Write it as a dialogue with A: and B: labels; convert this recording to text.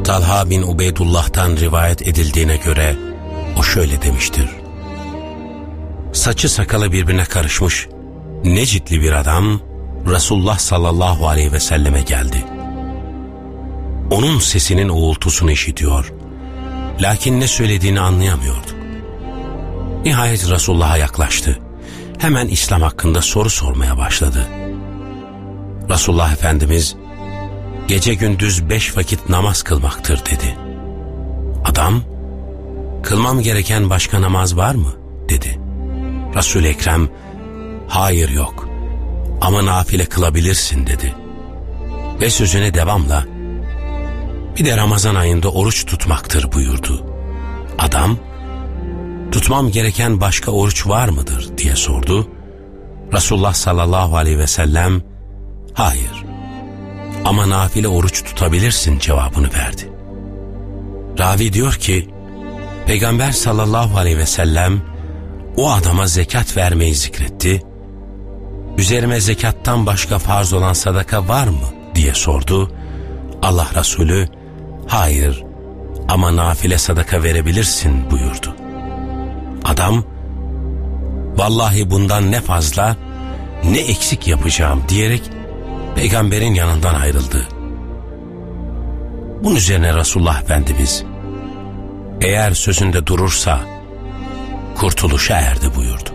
A: Talha bin Ubeydullah'tan rivayet edildiğine göre o şöyle demiştir: saçı sakalı birbirine karışmış Necitli bir adam Resulullah sallallahu aleyhi ve selleme geldi. Onun sesinin uğultusunu işitiyor, lakin ne söylediğini anlayamıyordu. Nihayet Resulullah'a yaklaştı. Hemen İslam hakkında soru sormaya başladı. Resulullah Efendimiz, gece gündüz 5 vakit namaz kılmaktır dedi. Adam, kılmam gereken başka namaz var mı dedi. Resul-i Ekrem, hayır yok ama nafile kılabilirsin dedi. Ve sözüne devamla, bir de Ramazan ayında oruç tutmaktır buyurdu. Adam, tutmam gereken başka oruç var mıdır diye sordu. Resulullah sallallahu aleyhi ve sellem, hayır ama nafile oruç tutabilirsin cevabını verdi. Ravi diyor ki, Peygamber sallallahu aleyhi ve sellem o adama zekat vermeyi zikretti. Üzerime zekattan başka farz olan sadaka var mı diye sordu. Allah Resulü, hayır ama nafile sadaka verebilirsin buyurdu. Adam, vallahi bundan ne fazla ne eksik yapacağım diyerek Peygamberin yanından ayrıldı. Bunun üzerine Resulullah Efendimiz, eğer sözünde durursa kurtuluşa erdi buyurdu.